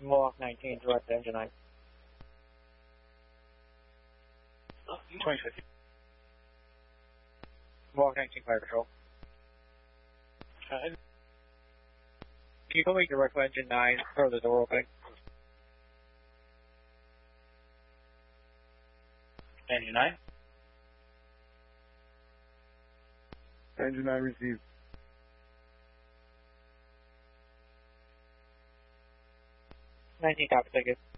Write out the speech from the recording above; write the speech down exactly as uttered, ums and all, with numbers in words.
Mohawk nineteen, direct to engine nine. twenty fifty. Mohawk nineteen, fire control. Uh, can you put me direct to engine nine for the door opening? Engine nine? Engine nine received. nineteen, copy, take it.